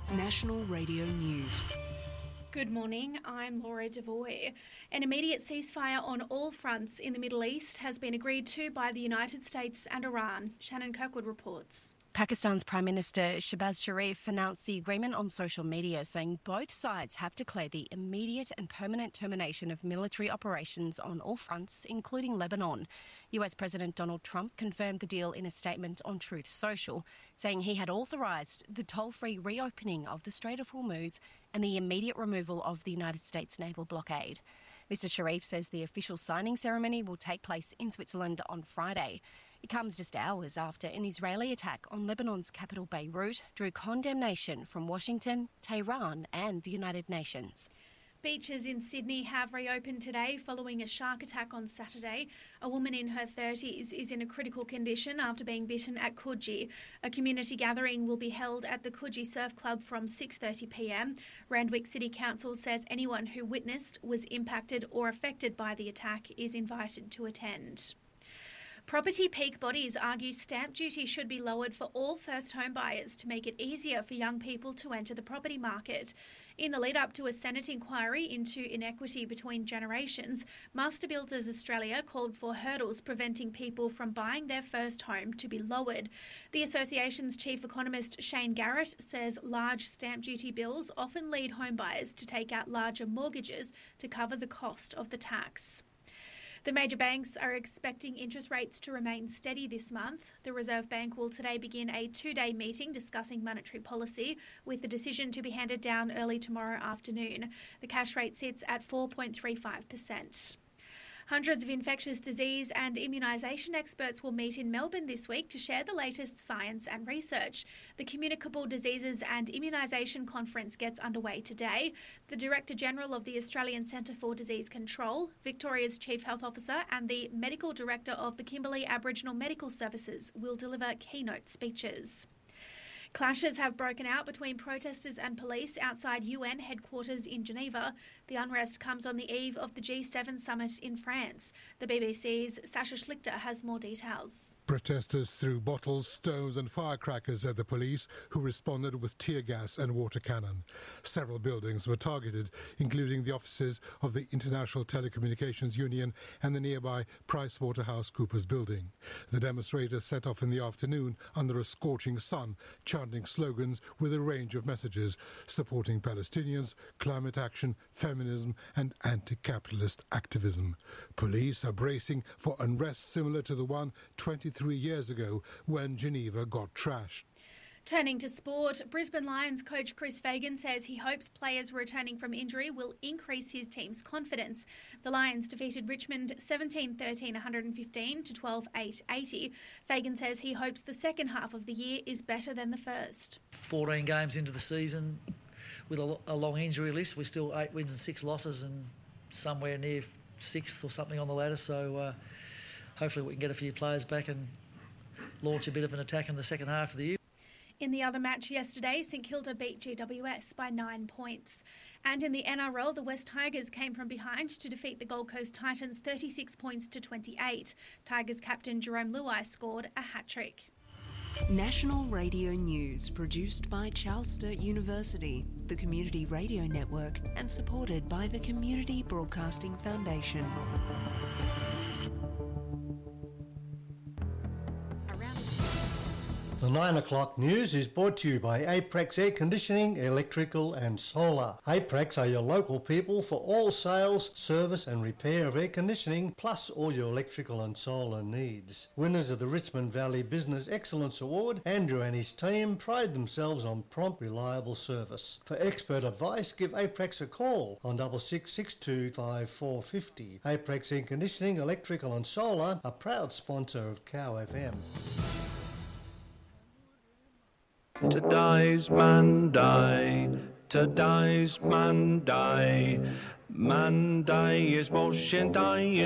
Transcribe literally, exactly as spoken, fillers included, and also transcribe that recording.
National Radio News. Good morning, I'm Laura Devoy. An immediate ceasefire on all fronts in the Middle East has been agreed to by the United States and Iran. Shannon Kirkwood reports. Pakistan's Prime Minister Shehbaz Sharif announced the agreement on social media, saying both sides have declared the immediate and permanent termination of military operations on all fronts, including Lebanon. U S President Donald Trump confirmed the deal in a statement on Truth Social, saying he had authorised the toll-free reopening of the Strait of Hormuz and the immediate removal of the United States naval blockade. Mister Sharif says the official signing ceremony will take place in Switzerland on Friday. It comes just hours after an Israeli attack on Lebanon's capital Beirut drew condemnation from Washington, Tehran and the United Nations. Beaches in Sydney have reopened today following a shark attack on Saturday. A woman in her thirties is in a critical condition after being bitten at Coogee. A community gathering will be held at the Coogee Surf Club from six thirty p m. Randwick City Council says anyone who witnessed, was impacted or affected by the attack is invited to attend. Property peak bodies argue stamp duty should be lowered for all first home buyers to make it easier for young people to enter the property market. In the lead up to a Senate inquiry into inequity between generations, Master Builders Australia called for hurdles preventing people from buying their first home to be lowered. The association's chief economist Shane Garrett says large stamp duty bills often lead home buyers to take out larger mortgages to cover the cost of the tax. The major banks are expecting interest rates to remain steady this month. The Reserve Bank will today begin a two-day meeting discussing monetary policy, with the decision to be handed down early tomorrow afternoon. The cash rate sits at four point three five percent. Hundreds of infectious disease and immunisation experts will meet in Melbourne this week to share the latest science and research. The Communicable Diseases and Immunisation Conference gets underway today. The Director-General of the Australian Centre for Disease Control, Victoria's Chief Health Officer and the Medical Director of the Kimberley Aboriginal Medical Services will deliver keynote speeches. Clashes have broken out between protesters and police outside U N headquarters in Geneva. The unrest comes on the eve of the G seven summit in France. The B B C's Sasha Schlichter has more details. Protesters threw bottles, stones and firecrackers at the police, who responded with tear gas and water cannon. Several buildings were targeted, including the offices of the International Telecommunications Union and the nearby PricewaterhouseCoopers building. The demonstrators set off in the afternoon under a scorching sun, chanting slogans with a range of messages supporting Palestinians, climate action, feminism and anti-capitalist activism. Police are bracing for unrest similar to the one twenty-three years ago when Geneva got trashed. Turning to sport, Brisbane Lions coach Chris Fagan says he hopes players returning from injury will increase his team's confidence. The Lions defeated Richmond seventeen thirteen one fifteen to twelve eight eighty. Fagan says he hopes the second half of the year is better than the first. fourteen games into the season with a, a long injury list. We're still eight wins and six losses and somewhere near sixth or something on the ladder. So uh, hopefully we can get a few players back and launch a bit of an attack in the second half of the year. In the other match yesterday, St Kilda beat G W S by nine points. And in the N R L, the West Tigers came from behind to defeat the Gold Coast Titans thirty-six points to twenty-eight. Tigers captain Jerome Luai scored a hat-trick. National Radio News, produced by Charles Sturt University, the Community Radio Network, and supported by the Community Broadcasting Foundation. The nine o'clock news is brought to you by Aprex Air Conditioning, Electrical and Solar. Aprex are your local people for all sales, service and repair of air conditioning, plus all your electrical and solar needs. Winners of the Richmond Valley Business Excellence Award, Andrew and his team pride themselves on prompt, reliable service. For expert advice, give Aprex a call on six six six two five four five zero. Aprex Air Conditioning, Electrical and Solar, a proud sponsor of Cow F M. Today's Monday, today's Monday, Monday is washing day.